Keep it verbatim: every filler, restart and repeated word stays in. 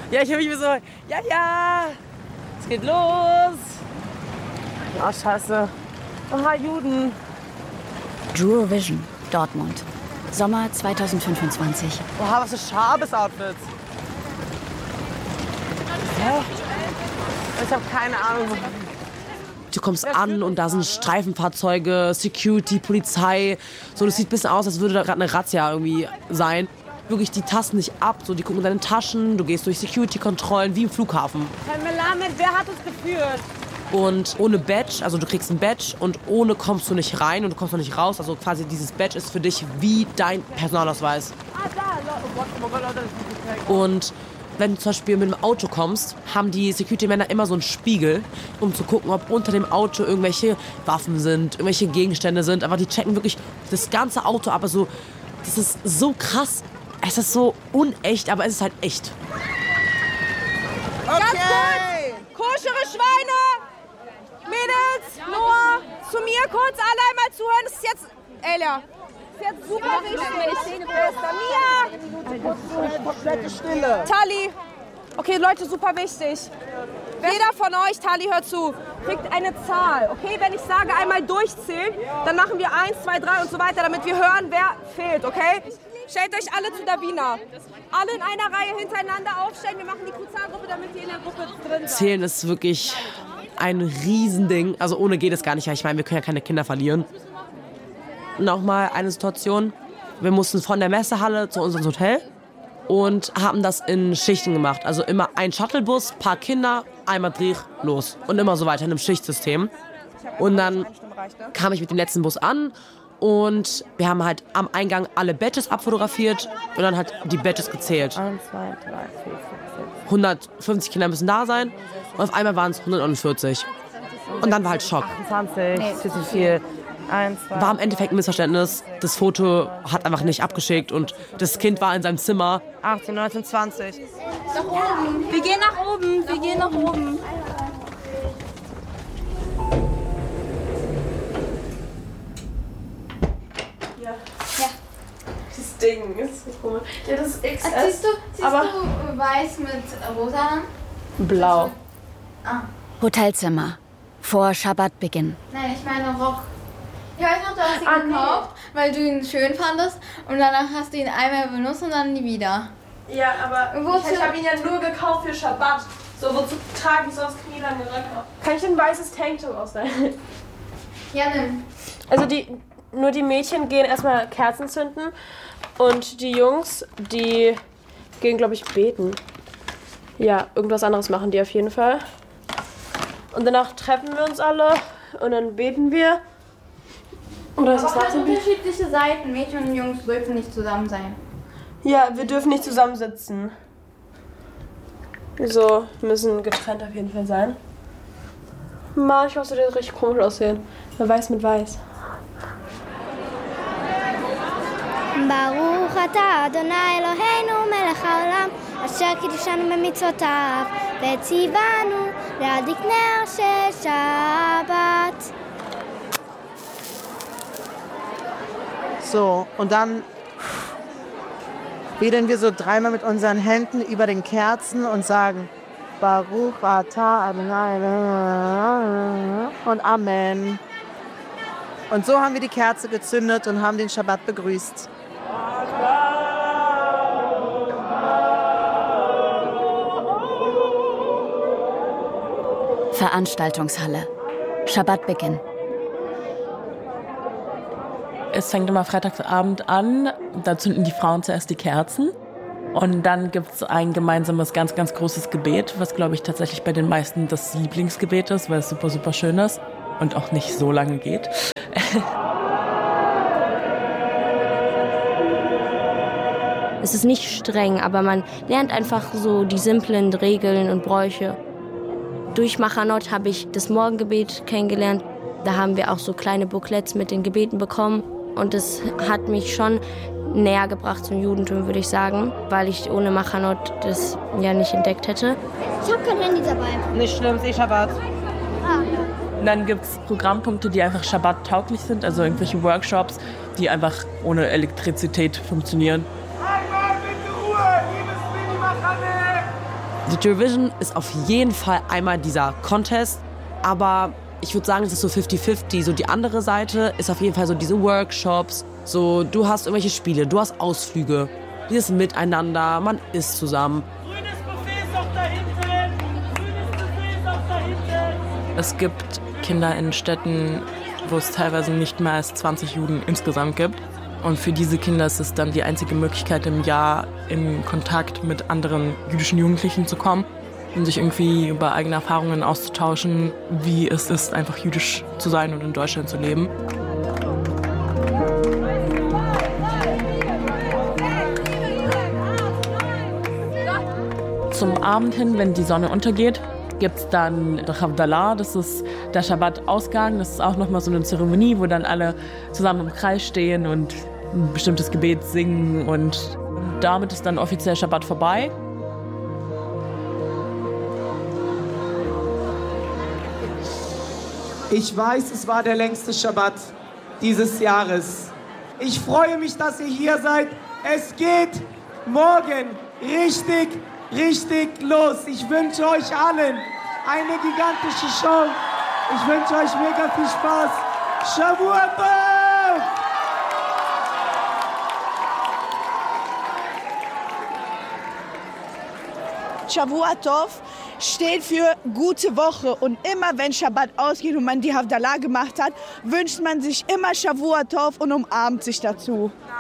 Ja, ich höre mich wie so, ja, ja, es geht los. Oh, scheiße. Aha, Juden. Eurovision, Dortmund. Sommer zweitausendfünfundzwanzig. Oha, was für schabes Outfits. Hä? Ich habe keine Ahnung. Du kommst an und da sind Streifenfahrzeuge, Security, Polizei. So, das sieht ein bisschen aus, als würde da gerade eine Razzia irgendwie sein. Wirklich, die tasten nicht ab, so, die gucken in deine Taschen, du gehst durch Security-Kontrollen, wie im Flughafen. Herr Melamed, wer hat uns geführt? Und ohne Badge, also du kriegst ein Badge und ohne kommst du nicht rein und du kommst noch nicht raus. Also quasi dieses Badge ist für dich wie dein Personalausweis. Ah, da, oh Gott, oh Gott, Leute, das ist nicht. Und wenn du zum Beispiel mit dem Auto kommst, haben die Security-Männer immer so einen Spiegel, um zu gucken, ob unter dem Auto irgendwelche Waffen sind, irgendwelche Gegenstände sind. Aber die checken wirklich das ganze Auto ab. Also, das ist so krass. Es ist so unecht, aber es ist halt echt. Okay. Ganz kurz, koschere Schweine, Mädels, Noah, zu mir kurz alle einmal zuhören. Das ist jetzt, Elia, das ist jetzt super wichtig. Mia, Komplette Stille. Tali, okay Leute, super wichtig. Jeder von euch, Tali, hört zu, kriegt eine Zahl. Okay, wenn ich sage einmal durchzählen, dann machen wir eins, zwei, drei und so weiter, damit wir hören, wer fehlt, okay? Stellt euch alle zu Davina. Alle in einer Reihe hintereinander aufstellen. Wir machen die Kurzargruppe, damit ihr in der Gruppe drin seid. Zählen ist wirklich ein Riesending. Also ohne geht es gar nicht. Ich meine, wir können ja keine Kinder verlieren. Nochmal eine Situation. Wir mussten von der Messehalle zu unserem Hotel und haben das in Schichten gemacht. Also immer ein Shuttlebus, paar Kinder, einmal Dreh, los. Und immer so weiter in einem Schichtsystem. Und dann kam ich mit dem letzten Bus an. Und wir haben halt am Eingang alle Badges abfotografiert und dann halt die Badges gezählt. eins, zwei, drei, vier, fünf, sechs. hundertfünfzig Kinder müssen da sein und auf einmal waren es hundertneunundvierzig. Und dann war halt Schock. achtundzwanzig, das ist zu viel. eins, zwei, War im Endeffekt ein Missverständnis. Das Foto hat einfach nicht abgeschickt und das Kind war in seinem Zimmer. achtzehn, neunzehn, zwanzig. Nach oben. Wir gehen nach oben. Wir gehen nach oben. Ding. Das ist komisch. Ja, das ist X S. Ach, siehst du, siehst aber du weiß mit rosa an? Blau. Ah. Hotelzimmer. Vor Schabbatbeginn. Nein, ich meine Rock. Ich weiß noch, du hast ihn Ah, gekauft, nee. weil du ihn schön fandest und danach hast du ihn einmal benutzt und dann nie wieder. Ja, aber Wozu? ich, ich habe ihn ja nur gekauft für Schabbat. So, wozu trage ich sonst knielange Röcke? Kann ich ein weißes Tanktop ausleihen? Ja, nimm. Also die, nur die Mädchen gehen erstmal Kerzen zünden und die Jungs, die gehen, glaube ich, beten. Ja, irgendwas anderes machen die auf jeden Fall. Und danach treffen wir uns alle und dann beten wir. Oder ist das Aber nach halt dem Bild? unterschiedliche Seiten. Mädchen und Jungs dürfen nicht zusammen sein. Ja, wir dürfen nicht zusammensitzen. So, müssen getrennt auf jeden Fall sein. Manchmal würde das richtig komisch aussehen. Weiß mit weiß. ברוך אתה אדוני אלוהינו מלך העולם אשר קידשנו במצוותיו וציוונו להדליק נר של שבת. So, und dann wedeln wir so dreimal mit unseren Händen über den Kerzen und sagen Baruch atah Adonai und Amen. Und so haben wir die Kerze gezündet und haben den Schabbat begrüßt. Veranstaltungshalle. Schabbatbeginn. Es fängt immer Freitagabend an, da zünden die Frauen zuerst die Kerzen und dann gibt es ein gemeinsames, ganz, ganz großes Gebet, was, glaube ich, tatsächlich bei den meisten das Lieblingsgebet ist, weil es super, super schön ist und auch nicht so lange geht. Es ist nicht streng, aber man lernt einfach so die simplen Regeln und Bräuche. Durch Machanot habe ich das Morgengebet kennengelernt. Da haben wir auch so kleine Booklets mit den Gebeten bekommen. Und das hat mich schon näher gebracht zum Judentum, würde ich sagen, weil ich ohne Machanot das ja nicht entdeckt hätte. Ich habe kein Handy dabei. Nicht schlimm, ist eh Schabbat. Ah. Und dann gibt es Programmpunkte, die einfach Schabbat-tauglich sind, also irgendwelche Workshops, die einfach ohne Elektrizität funktionieren. The Eurovision ist auf jeden Fall einmal dieser Contest, aber ich würde sagen, es ist so fifty fifty. So die andere Seite ist auf jeden Fall so diese Workshops, so du hast irgendwelche Spiele, du hast Ausflüge, dieses Miteinander, man isst zusammen. Grünes Buffet ist auch da hinten! Grünes Buffet ist auch da hinten! Es gibt Kinder in Städten, wo es teilweise nicht mehr als zwanzig Juden insgesamt gibt. Und für diese Kinder ist es dann die einzige Möglichkeit im Jahr, in Kontakt mit anderen jüdischen Jugendlichen zu kommen und sich irgendwie über eigene Erfahrungen auszutauschen, wie es ist, einfach jüdisch zu sein und in Deutschland zu leben. Zum Abend hin, wenn die Sonne untergeht, gibt es dann der Havdalah, das ist der Schabbat-Ausgang. Das ist auch nochmal so eine Zeremonie, wo dann alle zusammen im Kreis stehen und ein bestimmtes Gebet singen. Und damit ist dann offiziell Schabbat vorbei. Ich weiß, es war der längste Schabbat dieses Jahres. Ich freue mich, dass ihr hier seid. Es geht morgen richtig Richtig los. Ich wünsche euch allen eine gigantische Show. Ich wünsche euch mega viel Spaß. Shavua Tov! Shavua Tov steht für gute Woche. Und immer wenn Schabbat ausgeht und man die Havdalah gemacht hat, wünscht man sich immer Shavua Tov und umarmt sich dazu.